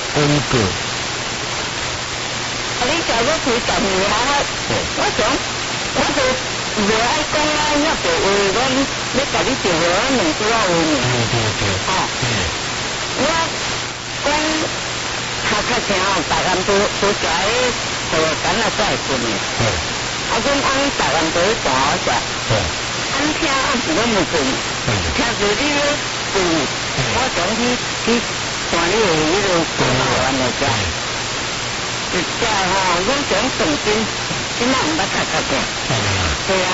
功过。 你假如是10年我想，我就无爱讲啊，那就话我要甲你电话，我问几啊有呢？ 对。 哦，我讲较正哦，大家都食迄个干啊菜粉的。阮翁大家都去大学食。俺听是拢唔准，听住你咧煮，我想去看你的迄个锅包丸来食。一食吼，阮想动心，今仔唔捌较正。对啊。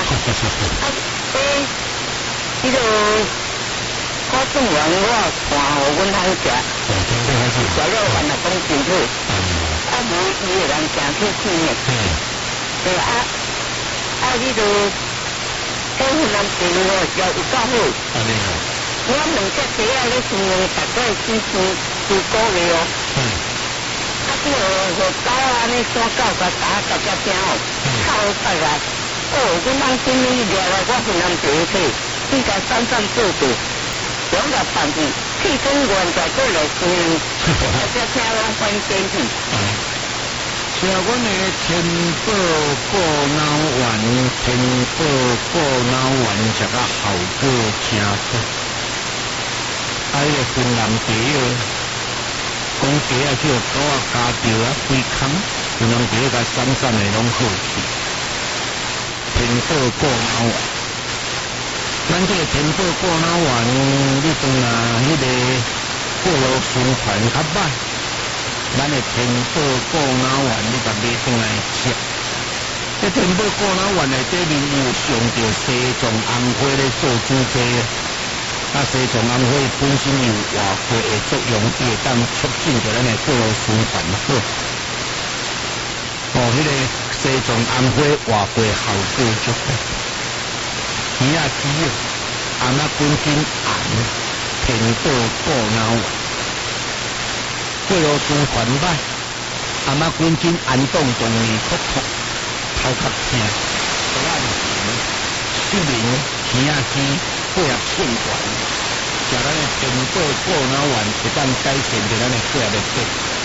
迄个锅炖丸我看互阮翁食，食了完了讲真好，无伊个人诚去气呢。对啊，迄个。迄湖南茶哦，又有够好。我两只茶啊，咧形容大概是个月哦。这个豆啊，尼山狗甲打只听哦，臭出来。阮翁今日掠来我湖南茶去，应该散做做，两个放去，气氛原在过来形容，只听拢翻天去。 吃阮的天宝过脑丸，天宝过脑丸食甲效果真好。个湖南茶哦，讲茶啊，只要刀啊加掉啊，规空，湖南茶甲散的拢好去。天宝过脑丸，咱这个天宝过脑丸，你当啊，迄个过路循环较歹。咱的天宝过脑丸，你甲买转来吃。这天宝过脑丸内底面有上着西藏红花咧做主剂，西藏红花本身有活血的作用，伊会当促进着咱的过路循环好。迄个西藏红花活血效果足好。鱼仔鸡红仔滚筋红，天宝过脑丸。过路循环歹，阿妈滚筋安动动力突突，头壳痛，手眼疼，失眠，耳仔尖，配合欠管，食咱的天宝过脑丸会当改善着咱的配合的症。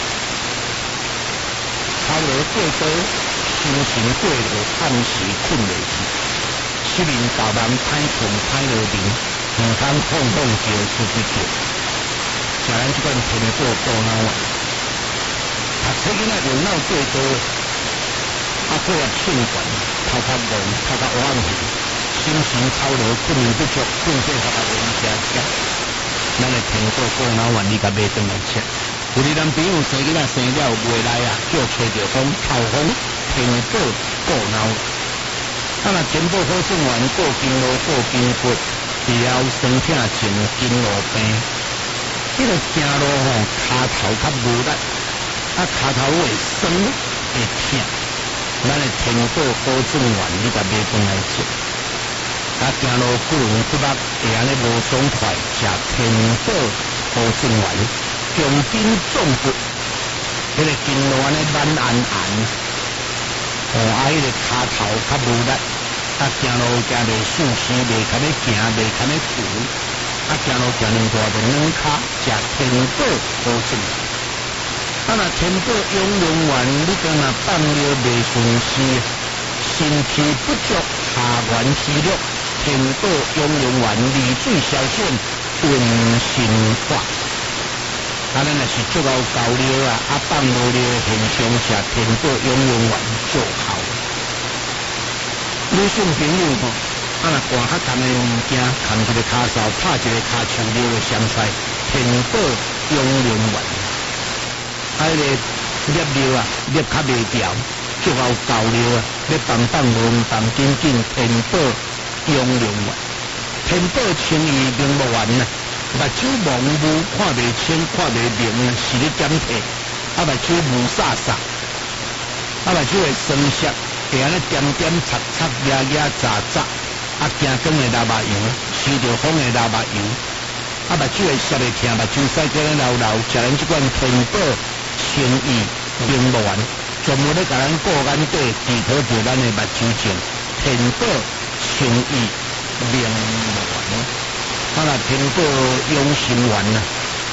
操劳过多，心情过热，暗时困袂去，失眠搞人歹困歹落眠，唔通放叫出去叫。食咱即款天宝过脑丸，读册囡仔用脑过多，配合欠管，头壳忙，头壳黑暗去，心情操劳，困眠不足，困睡头壳晕吃吃。咱的天宝过脑丸，你甲买转来吃。有啲男朋友生囡仔生了袂来啊，叫找着讲头风天宝过脑丸。若天宝好转丸过经络过筋骨，治疗酸痛前经络病。这个走路吼，骹头较无力，骹头会酸会痛。咱的天宝好转丸，你甲买转来食。走路不伦不落，会安尼无爽快，食天宝好转丸，强筋壮骨，迄个经络安尼软按按，迄个骹头较无力，走路行袂顺时，袂堪要行，袂堪要扶。走路行2大就软骹，食天宝好转。若天宝养龙丸，你讲若放了袂顺时，身体不足，下元虚弱，天宝养龙丸利水消减，润心化。咱若是足够够了放无了现象，食天宝养龙丸就好。女性朋友若寒较重的物件，扛一个骹扫，拍一个骹手溜的香菜，天宝养龙丸。迄个粒尿粒较袂掉，足够够了要放无放紧紧，天宝养龙丸。天宝清怡明目丸目睭模糊，看袂清，看袂明，是咧减退。目睭雾煞煞，目睭会酸涩，会安尼点点擦擦、压压、杂杂。惊光的流目油，吹着风的流目油，目睭会涩会痛，目睭屎叫咱流流，食咱即款天宝清怡明目丸，专门咧甲咱顾眼底，治好着咱的目睭症。天宝清怡明目丸，天宝养心丸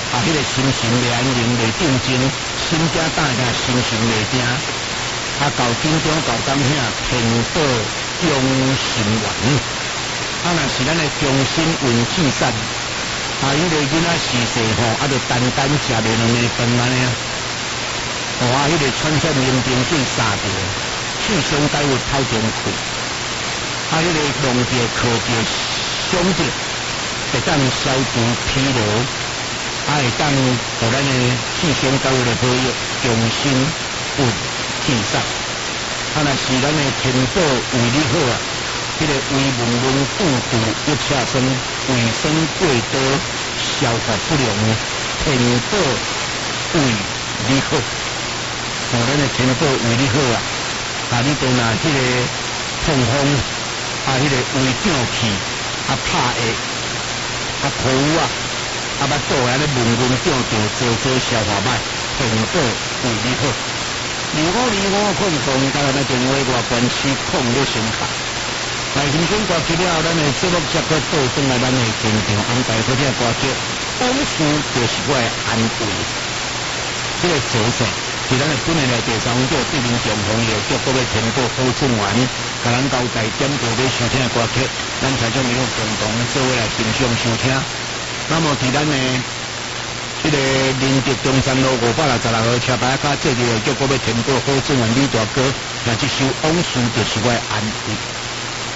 迄个心神未安宁、未定静，心惊胆惊，心神未定。到紧张到当遐，天道中心丸。若是咱的中心运气散，迄个囡仔时势吼，就单单食袂两个饭安尼啊。迄个穿山明灯水杀着，气胸该有透中气。迄个弄着靠着伤着，会当消除疲劳，会当互咱的气胸该有的好用，中心运气散。若是咱的天道胃力好啊。迄个胃闷闷、肚肚又恰酸、胃酸过多、消化不良，天道胃力好，咱的天道胃力好啊！你讲若迄个痛风迄个胃胀气拍下口腹巴肚安尼闷闷胀胀，做消化歹，天道胃力好。25困动，甲咱的电话外关系控了先卡。来欣赏歌曲了，咱的节目接个倒转来，咱的现场安排好听歌曲，往事就是我的安慰。这个手势是咱的本来第三组对面强红叶叫各位听过好春晚，甲咱交代点播要收听的歌曲，咱才将有共同做伙来欣赏收听。那么伫咱的这个仁德中山路566号车牌卡，这里叫各位听过好春晚女大哥，那这首往事就是我的安慰。